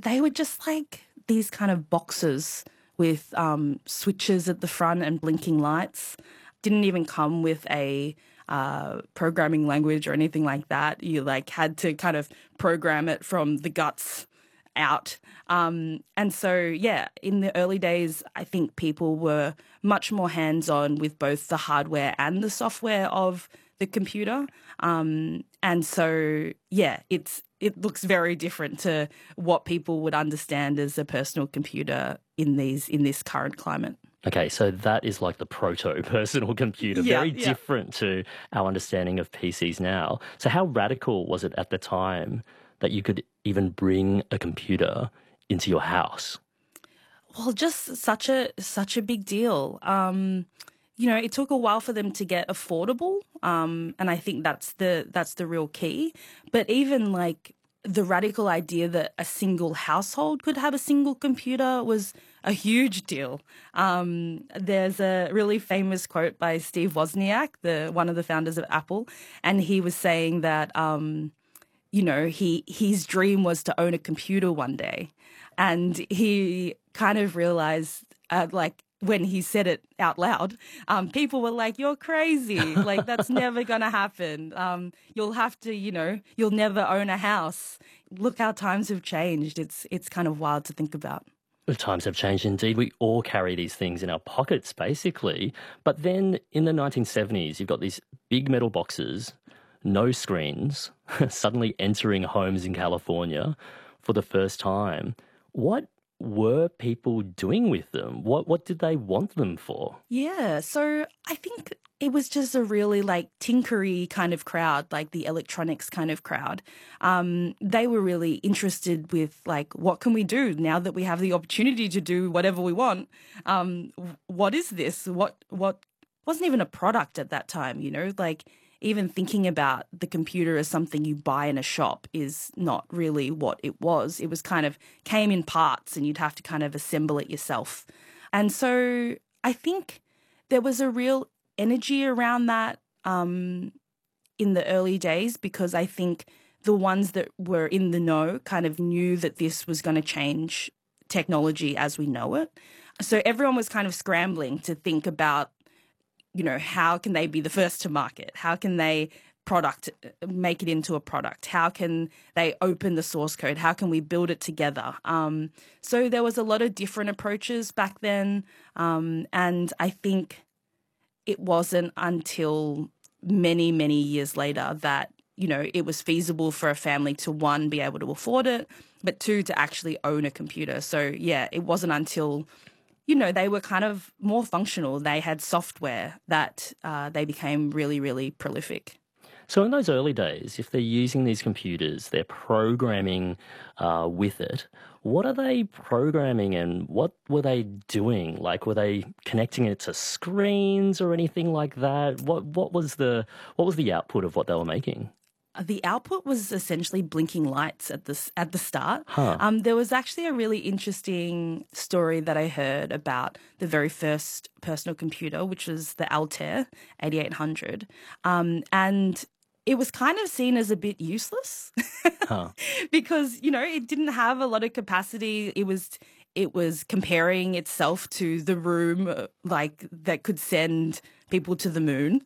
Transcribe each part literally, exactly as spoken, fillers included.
they were just like these kind of boxes with um, switches at the front and blinking lights. Didn't even come with a uh, programming language or anything like that. You like had to kind of program it from the guts out. Um, and so, yeah, in the early days, I think people were much more hands-on with both the hardware and the software of the computer. Um, and so, yeah, it's it looks very different to what people would understand as a personal computer in these in this current climate. Okay, so that is like the proto-personal computer, Yeah, very yeah. different to our understanding of P Cs now. So how radical was it at the time that you could even bring a computer into your house? Well, just such a such a big deal. Um, you know, it took a while for them to get affordable, um, and I think that's the that's the real key. But even like the radical idea that a single household could have a single computer was a huge deal. Um, there's a really famous quote by Steve Wozniak, the one of the founders of Apple, and he was saying that um, you know he his dream was to own a computer one day, and he kind of realized uh, like when he said it out loud, um, people were like, "You're crazy! Like that's never gonna happen. Um, you'll have to, you know, you'll never own a house." Look how times have changed. It's it's kind of wild to think about. The times have changed indeed. We all carry these things in our pockets, basically. But then in the nineteen seventies, you've got these big metal boxes, no screens, suddenly entering homes in California for the first time. What were people doing with them? What what did they want them for? Yeah, so I think it was just a really like tinkery kind of crowd, like the electronics kind of crowd. Um, they were really interested with like, what can we do now that we have the opportunity to do whatever we want? Um, what is this? What what wasn't even a product at that time, you know, like even thinking about the computer as something you buy in a shop is not really what it was. It was kind of came in parts and you'd have to kind of assemble it yourself. And so I think there was a real energy around that um, in the early days, because I think the ones that were in the know kind of knew that this was going to change technology as we know it. So everyone was kind of scrambling to think about, you know, how can they be the first to market? How can they product, make it into a product? How can they open the source code? How can we build it together? Um, so there was a lot of different approaches back then. Um, and I think it wasn't until many, many years later that, you know, it was feasible for a family to, one, be able to afford it, but two, to actually own a computer. So, yeah, it wasn't until, you know, they were kind of more functional. They had software that uh, they became really, really prolific. So in those early days, if they're using these computers, they're programming uh, with it, what are they programming and what were they doing? Like, were they connecting it to screens or anything like that? What what was the what was the output of what they were making? The output was essentially blinking lights at the at the start. Huh. Um, there was actually a really interesting story that I heard about the very first personal computer, which was the Altair eighty-eight hundred, um, and it was kind of seen as a bit useless Huh. because, you know, it didn't have a lot of capacity. It was it was comparing itself to the room, uh, like that could send people to the moon.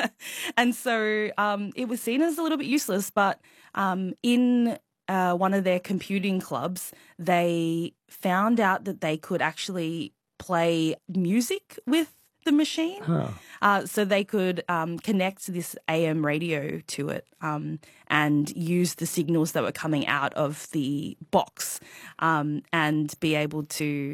And so um, it was seen as a little bit useless. But um, in uh, one of their computing clubs, they found out that they could actually play music with the machine. Huh. Uh, so they could um, connect this A M radio to it um, and use the signals that were coming out of the box um, and be able to,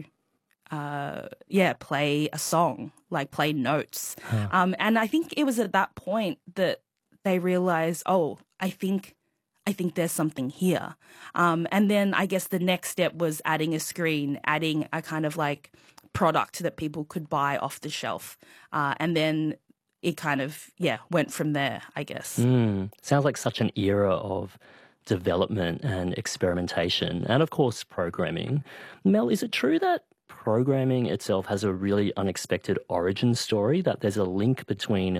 uh, yeah, play a song, like play notes. Huh. Um, and I think it was at that point that they realized, oh, I think I think there's something here. Um, and then I guess the next step was adding a screen, adding a kind of like product that people could buy off the shelf. Uh, and then it kind of, yeah, went from there, I guess. Mm. Sounds like such an era of development and experimentation and, of course, programming. Mel, is it true that programming itself has a really unexpected origin story, that there's a link between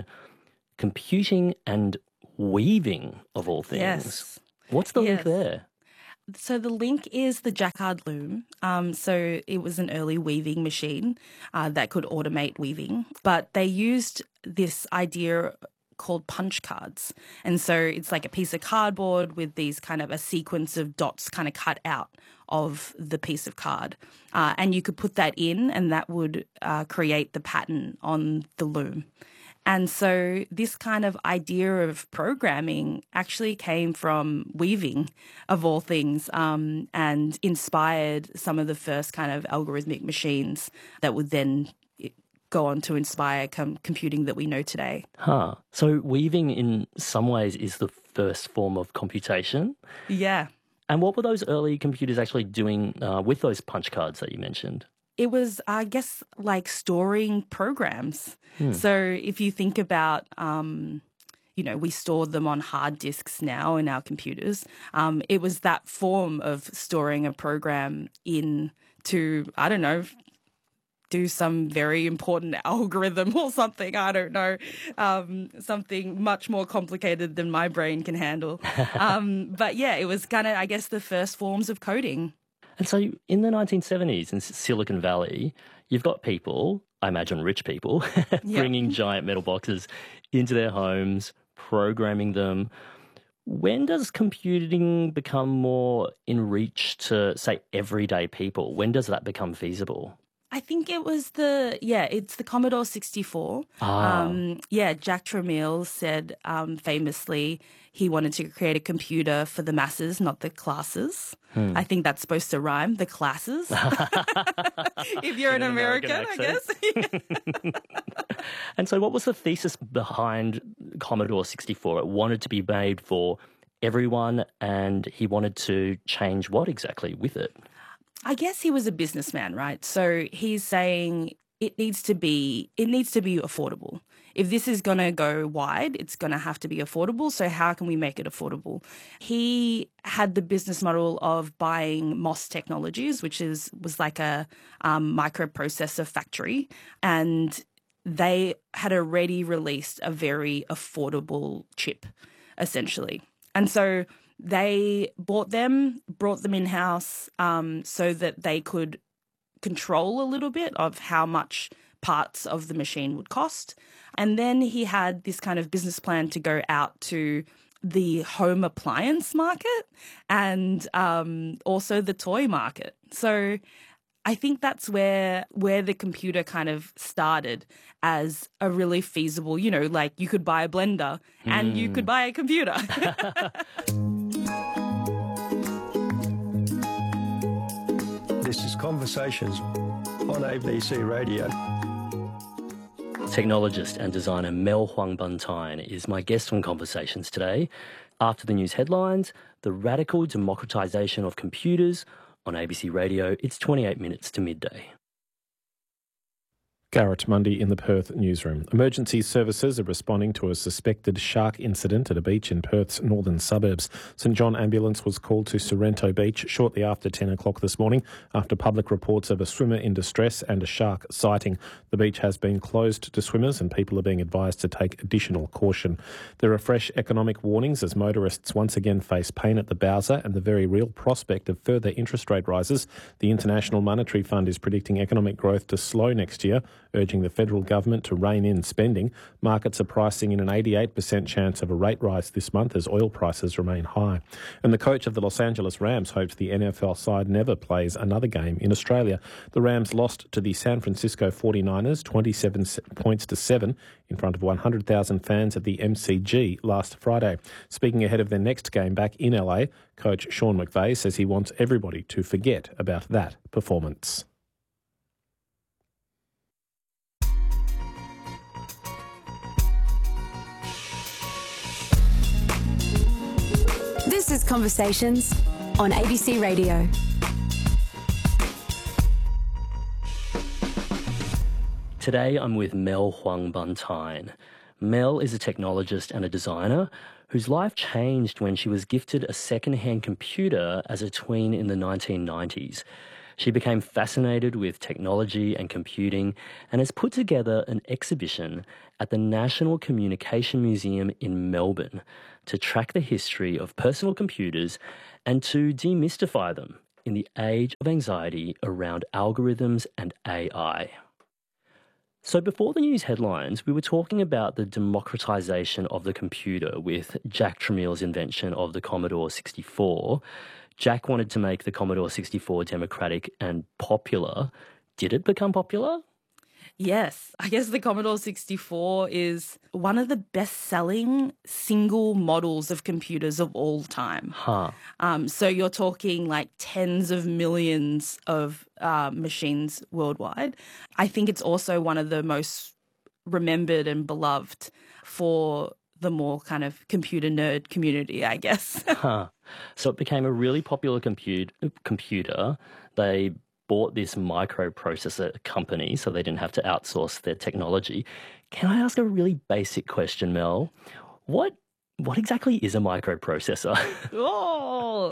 computing and weaving, of all things? Yes. What's the link Yes. there? So the Link is the Jacquard loom. Um, so it was an early weaving machine uh, that could automate weaving, but they used this idea called punch cards. And so it's like a piece of cardboard with these kind of a sequence of dots kind of cut out of the piece of card. Uh, and you could put that in and that would uh, create the pattern on the loom. And so this kind of idea of programming actually came from weaving, of all things, um, and inspired some of the first kind of algorithmic machines that would then go on to inspire com- computing that we know today. Huh. So weaving in some ways is the first form of computation? Yeah. And what were those early computers actually doing uh, with those punch cards that you mentioned? It was, I guess, like storing programs. Hmm. So if you think about, um, you know, we store them on hard disks now in our computers. Um, it was that form of storing a program in to, I don't know, do some very important algorithm or something. I don't know, um, something much more complicated than my brain can handle. um, but yeah, it was kind of, I guess, the first forms of coding. And so in the nineteen seventies in Silicon Valley, you've got people, I imagine rich people, bringing giant metal boxes into their homes, programming them. When does computing become more in reach to, say, everyday people? When does that become feasible? I think it was the, yeah, it's the Commodore sixty-four. Ah. Um, yeah, Jack Tramiel said um, famously he wanted to create a computer for the masses, not the classes. Hmm. I think that's supposed to rhyme, the classes. If you're an, an American, American I guess. And so what was the thesis behind Commodore sixty-four? It wanted to be made for everyone, and he wanted to change what exactly with it? I guess he was a businessman, right? So he's saying it needs to be it needs to be affordable. If this is going to go wide, it's going to have to be affordable. So how can we make it affordable? He had the business model of buying M O S Technologies, which is was like a um, microprocessor factory, and they had already released a very affordable chip, essentially. And so they bought them, brought them in-house um, so that they could control a little bit of how much parts of the machine would cost. And then he had this kind of business plan to go out to the home appliance market and um, also the toy market. So I think that's where where the computer kind of started as a really feasible, you know, like you could buy a blender and mm. you could buy a computer. This is Conversations on A B C Radio. Technologist and designer Mel Huang-Bun-Tine is my guest on Conversations today. After the news headlines, the radical democratisation of computers. On A B C Radio, it's twenty-eight minutes to midday. Garrett Mundy in the Perth newsroom. Emergency services are responding to a suspected shark incident at a beach in Perth's northern suburbs. St John Ambulance was called to Sorrento Beach shortly after ten o'clock this morning after public reports of a swimmer in distress and a shark sighting. The beach has been closed to swimmers and people are being advised to take additional caution. There are fresh economic warnings as motorists once again face pain at the Bowser and the very real prospect of further interest rate rises. The International Monetary Fund is predicting economic growth to slow next year, urging the federal government to rein in spending. Markets are pricing in an eighty-eight percent chance of a rate rise this month as oil prices remain high. And the coach of the Los Angeles Rams hopes the N F L side never plays another game in Australia. The Rams lost to the San Francisco forty-niners twenty-seven points to seven in front of one hundred thousand fans at the M C G last Friday. Speaking ahead of their next game back in L A, coach Sean McVay says he wants everybody to forget about that performance. This is Conversations on A B C Radio. Today I'm with Mel Huang-Bun-Tine. Mel is a technologist and a designer whose life changed when she was gifted a second-hand computer as a tween in the nineteen nineties. She became fascinated with technology and computing and has put together an exhibition at the National Communication Museum in Melbourne to track the history of personal computers and to demystify them in the age of anxiety around algorithms and A I. So before the news headlines, we were talking about the democratization of the computer with Jack Tramiel's invention of the Commodore sixty-four. Jack wanted to make the Commodore sixty-four democratic and popular. Did it become popular? Yes, I guess the Commodore sixty-four is one of the best-selling single models of computers of all time. Huh. Um, so you're talking like tens of millions of uh, machines worldwide. I think it's also one of the most remembered and beloved for the more kind of computer nerd community, I guess. Huh. So it became a really popular compute- computer. They bought this microprocessor company so they didn't have to outsource their technology. Can I ask a really basic question, Mel? What what exactly is a microprocessor? Oh,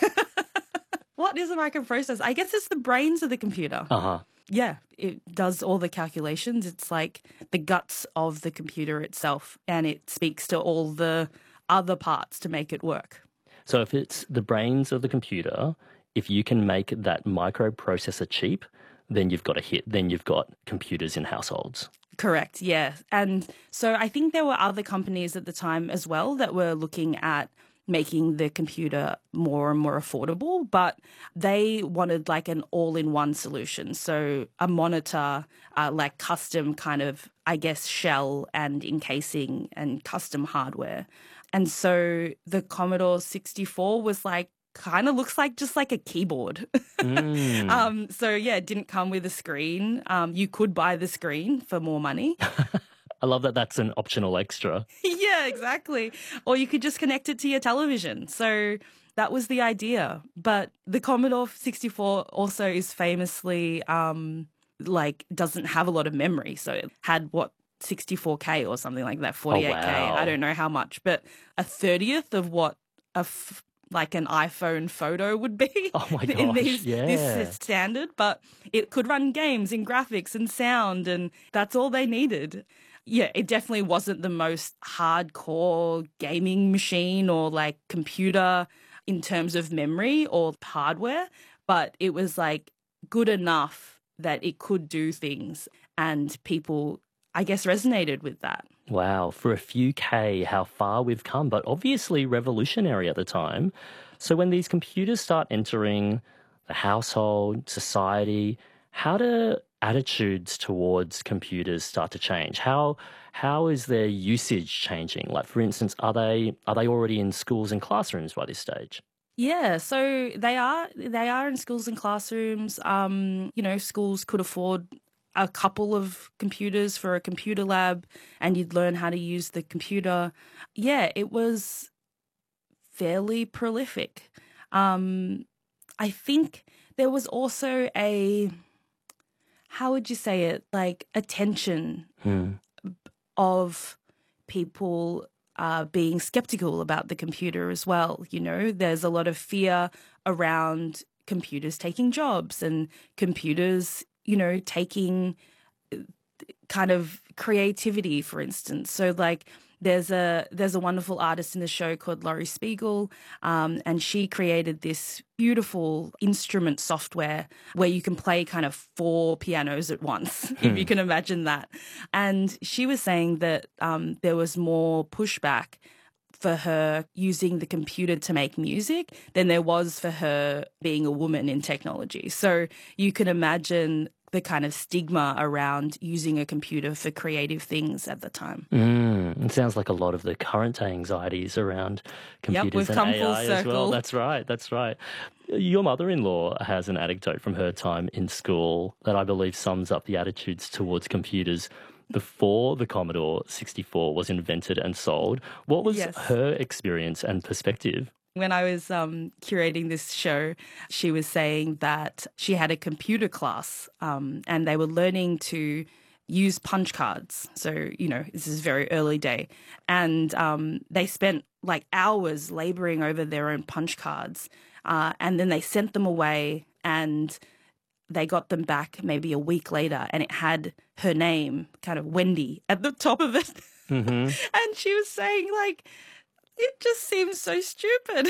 what is a microprocessor? I guess it's the brains of the computer. Uh-huh. Yeah, it does all the calculations. It's like the guts of the computer itself, and it speaks to all the other parts to make it work. So if it's the brains of the computer, if you can make that microprocessor cheap, then you've got a hit. Then you've got computers in households. Correct, yeah. And so I think there were other companies at the time as well that were looking at making the computer more and more affordable, but they wanted like an all-in-one solution. So a monitor, uh, like custom kind of, I guess, shell and encasing and custom hardware. And so the Commodore sixty-four was like, kind of looks like just like a keyboard. Mm. um, so yeah, it didn't come with a screen. Um, you could buy the screen for more money. I love that that's an optional extra. Yeah, exactly. Or you could just connect it to your television. So that was the idea. But the Commodore sixty-four also is famously um, like doesn't have a lot of memory. So it had what, sixty-four K or something like that, forty-eight K. Oh, wow. I don't know how much, but a thirtieth of what a f- like an iPhone photo would be Oh my in gosh, these, yeah. this standard. But it could run games and graphics and sound, and that's all they needed. Yeah, it definitely wasn't the most hardcore gaming machine or like computer in terms of memory or hardware, but it was like good enough that it could do things, and people, I guess, resonated with that. Wow, for a few K, how far we've come, but obviously revolutionary at the time. So when these computers start entering the household, society, how do attitudes towards computers start to change? How how is their usage changing? Like, for instance, are they are they already in schools and classrooms by this stage? Yeah, so they are they are in schools and classrooms. Um, you know, schools could afford a couple of computers for a computer lab, and you'd learn how to use the computer. Yeah, it was fairly prolific. Um, I think there was also a, how would you say it, like a tension Hmm. of people uh, being skeptical about the computer as well. You know, there's a lot of fear around computers taking jobs and computers, you know, taking kind of creativity, for instance. So like there's a there's a wonderful artist in the show called Laurie Spiegel, um, and she created this beautiful instrument software where you can play kind of four pianos at once, hmm. if you can imagine that. And she was saying that um, there was more pushback for her using the computer to make music than there was for her being a woman in technology. So you can imagine the kind of stigma around using a computer for creative things at the time. Mm, it sounds like a lot of the current anxieties around computers yep, we've and come A I full as circle. well. That's right, that's right. Your mother-in-law has an anecdote from her time in school that I believe sums up the attitudes towards computers before the Commodore sixty-four was invented and sold. What was yes. her experience and perspective? When I was um, curating this show, she was saying that she had a computer class um, and they were learning to use punch cards. So, you know, this is very early day. And um, they spent like hours laboring over their own punch cards. Uh, and then they sent them away and they got them back maybe a week later and it had her name, kind of Wendy, at the top of it. Mm-hmm. And she was saying like, It just seems so stupid.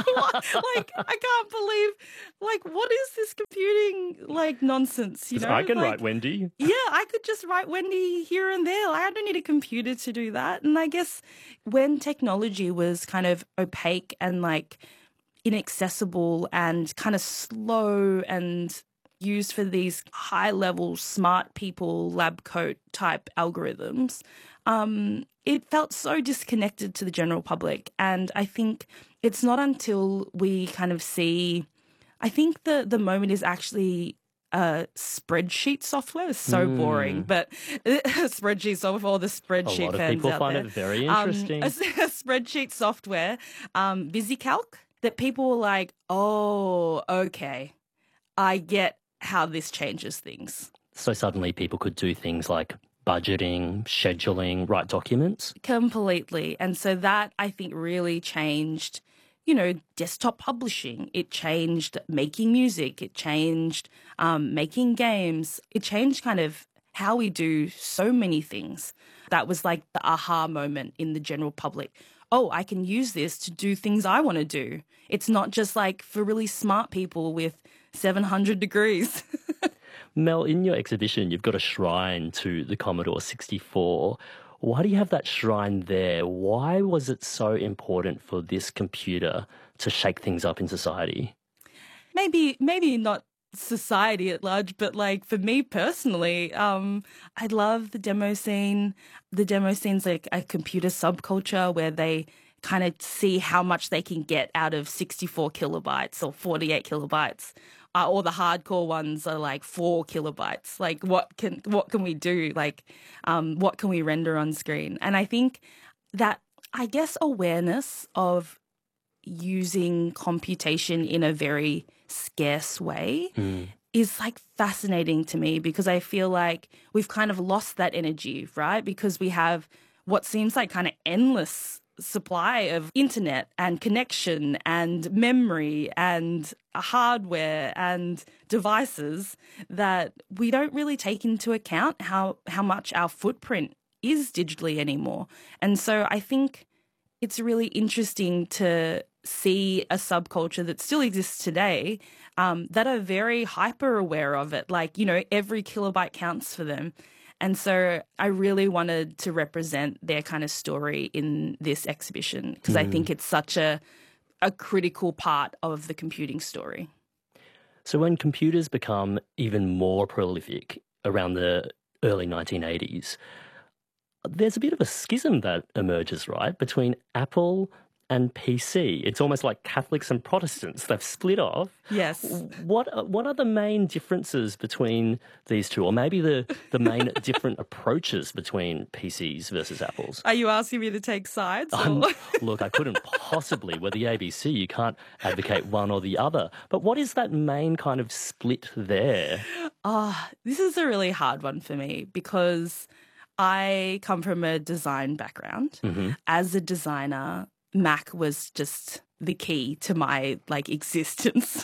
Like, I can't believe, like, what is this computing, like, nonsense, you know? I can like, write Wendy. Yeah, I could just write Wendy here and there. Like, I don't need a computer to do that. And I guess when technology was kind of opaque and, like, inaccessible and kind of slow and used for these high-level smart people lab coat type algorithms, um, it felt so disconnected to the general public. And I think it's not until we kind of see, I think the, the moment is actually uh, spreadsheet software. It's so mm. boring, but spreadsheet software, all the spreadsheet a lot of fans people out find there. it very interesting. Um, a, a spreadsheet software, um, VisiCalc, that people were like, oh, okay, I get how this changes things. So suddenly people could do things like budgeting, scheduling, write documents? Completely. And so that, I think, really changed, you know, desktop publishing. It changed making music. It changed um, making games. It changed kind of how we do so many things. That was like the aha moment in the general public. Oh, I can use this to do things I want to do. It's not just like for really smart people with seven hundred degrees. Mel, in your exhibition, you've got a shrine to the Commodore sixty-four. Why do you have that shrine there? Why was it so important for this computer to shake things up in society? Maybe, maybe not society at large, but like for me personally, um, I love the demo scene. The demo scene's like a computer subculture where they kind of see how much they can get out of sixty-four kilobytes or forty-eight kilobytes. Uh, or the hardcore ones are like four kilobytes. Like what can what can we do? Like um, what can we render on screen? And I think that, I guess, awareness of using computation in a very scarce way mm. is like fascinating to me, because I feel like we've kind of lost that energy, right? Because we have what seems like kind of endless supply of internet and connection and memory and hardware and devices that we don't really take into account how, how much our footprint is digitally anymore. And so I think it's really interesting to see a subculture that still exists today um, that are very hyper aware of it. Like, you know, every kilobyte counts for them. And so I really wanted to represent their kind of story in this exhibition, because mm. I think it's such a a critical part of the computing story. So when computers become even more prolific around the early nineteen eighties, there's a bit of a schism that emerges, right, between Apple and P C. It's almost like Catholics and Protestants. They've split off. Yes. What what are the main differences between these two, or maybe the, the main different approaches between P Cs versus Apples? Are you asking me to take sides? Um, look, I couldn't possibly. We're the A B C. You can't advocate one or the other. But what is that main kind of split there? Ah, oh, this is a really hard one for me, because I come from a design background. Mm-hmm. As a designer, Mac was just the key to my like existence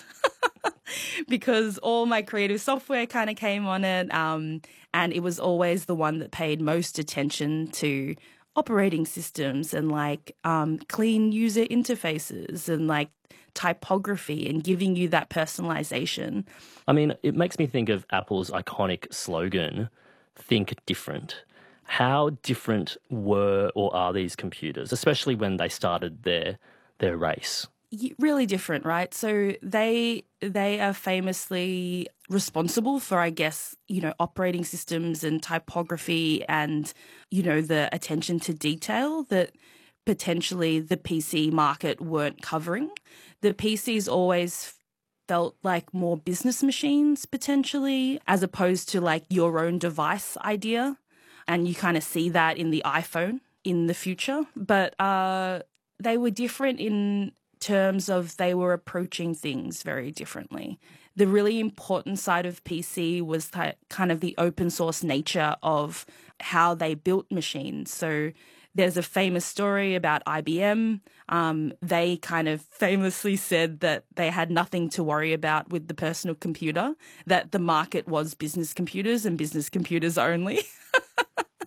because all my creative software kind of came on it, um, and it was always the one that paid most attention to operating systems and like um, clean user interfaces and like typography and giving you that personalization. I mean, it makes me think of Apple's iconic slogan, "Think different." How different were or are these computers, especially when they started their their race? Really different, right? So they they are famously responsible for, I guess, you know, operating systems and typography and, you know, the attention to detail that potentially the P C market weren't covering. The P Cs always felt like more business machines potentially, as opposed to like your own device idea. And you kind of see that in the iPhone in the future. But uh, they were different in terms of they were approaching things very differently. The really important side of P C was that kind of the open source nature of how they built machines. So there's a famous story about I B M. Um, they kind of famously said that they had nothing to worry about with the personal computer, that the market was business computers and business computers only.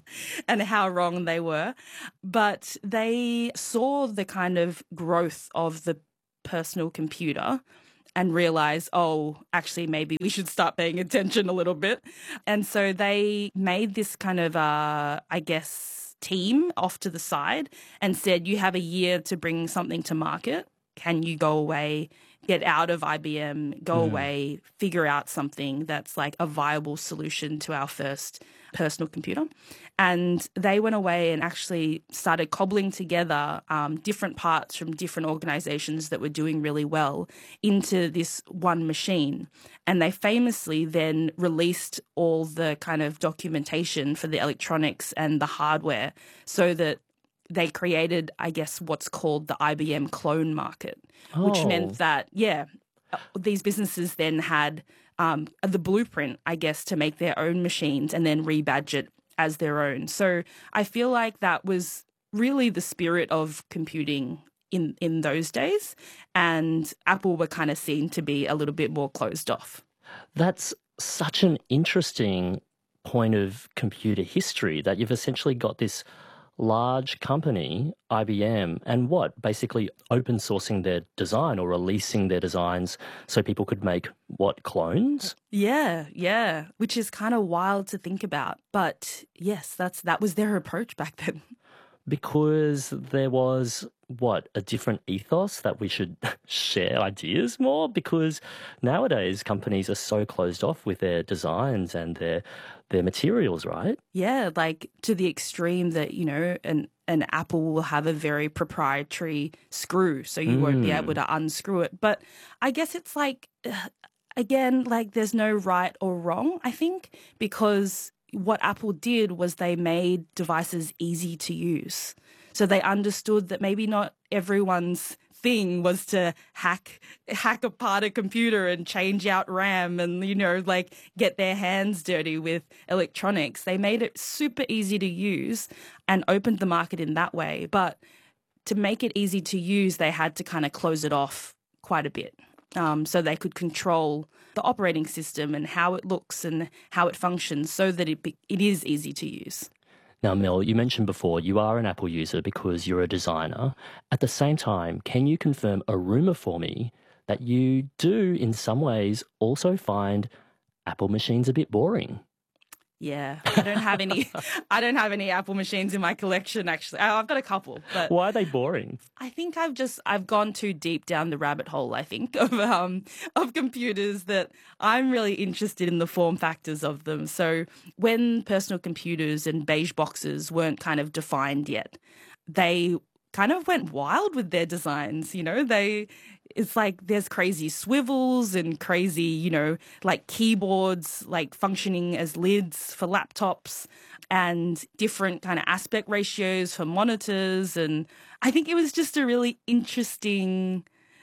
and how wrong they were. But they saw the kind of growth of the personal computer and realized, oh, actually, maybe we should start paying attention a little bit. And so they made this kind of, uh, I guess, team off to the side and said, you have a year to bring something to market. Can you go away, get out of I B M, go Mm. away, figure out something that's like a viable solution to our first personal computer? And they went away and actually started cobbling together um, different parts from different organizations that were doing really well into this one machine. And they famously then released all the kind of documentation for the electronics and the hardware so that they created, I guess, what's called the I B M clone market, which Oh. meant that, yeah, these businesses then had um, the blueprint, I guess, to make their own machines and then rebadge it as their own. So I feel like that was really the spirit of computing in, in those days. And Apple were kind of seen to be a little bit more closed off. That's such an interesting point of computer history that you've essentially got this large company, I B M, and what? Basically open sourcing their design or releasing their designs so people could make, what, clones? Yeah, yeah, which is kind of wild to think about. But yes, that's that was their approach back then. Because there was, what, a different ethos that we should share ideas more? Because nowadays companies are so closed off with their designs and their their materials, right? Yeah, like to the extreme that, you know, an an Apple will have a very proprietary screw, so you won't be Mm. able to unscrew it. But I guess it's like, uh, again, like there's no right or wrong, I think, because what Apple did was they made devices easy to use. So they understood that maybe not everyone's thing was to hack hack apart a computer and change out RAM and, you know, like get their hands dirty with electronics. They made it super easy to use and opened the market in that way. But to make it easy to use, they had to kind of close it off quite a bit. Um, so they could control the operating system and how it looks and how it functions so that it be, it is easy to use. Now, Mel, you mentioned before you are an Apple user because you're a designer. At the same time, can you confirm a rumour for me that you do, in some ways, also find Apple machines a bit boring? Yeah, I don't have any. I don't have any Apple machines in my collection. Actually, I- I've got a couple, but Why are they boring? I think I've just I've gone too deep down the rabbit hole. I think of um of computers that I'm really interested in the form factors of them. So when personal computers and beige boxes weren't kind of defined yet, they kind of went wild with their designs. You know, they. It's like there's crazy swivels and crazy, you know, like keyboards, like functioning as lids for laptops and different kind of aspect ratios for monitors. And I think it was just a really interesting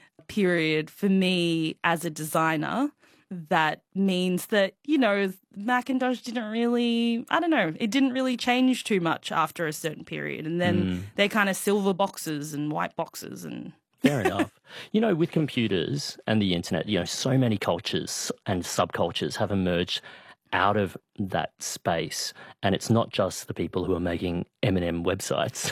period for me as a designer. That means that, you know, Macintosh didn't really, I don't know, it didn't really change too much after a certain period. And then Mm. they're kind of silver boxes and white boxes and Fair enough. You know, with computers and the internet, you know, so many cultures and subcultures have emerged out of that space. And it's not just the people who are making M and M websites.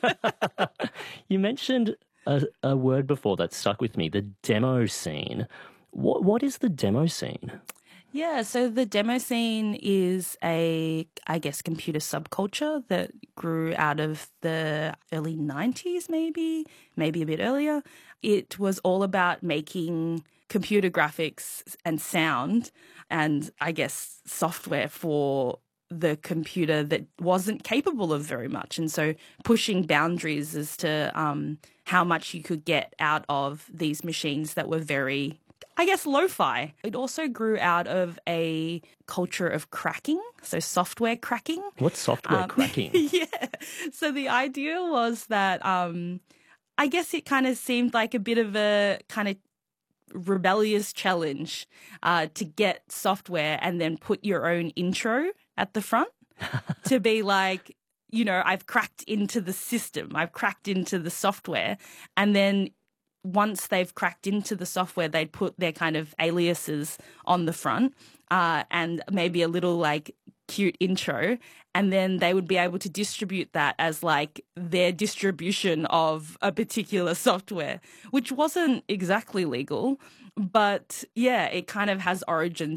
You mentioned a, a word before that stuck with me, the demo scene. What What is the demo scene? Yeah, so the demo scene is a, I guess, computer subculture that grew out of the early nineties, maybe, maybe a bit earlier. It was all about making computer graphics and sound and, I guess, software for the computer that wasn't capable of very much. And so pushing boundaries as to um, how much you could get out of these machines that were very, I guess, lo-fi. It also grew out of a culture of cracking, so software cracking. What's software Um, cracking? Yeah. So the idea was that um, I guess it kind of seemed like a bit of a kind of rebellious challenge uh, to get software and then put your own intro at the front to be like, you know, I've cracked into the system, I've cracked into the software, and then once they've cracked into the software, they'd put their kind of aliases on the front uh, and maybe a little like cute intro, and then they would be able to distribute that as like their distribution of a particular software, which wasn't exactly legal. But yeah, it kind of has origins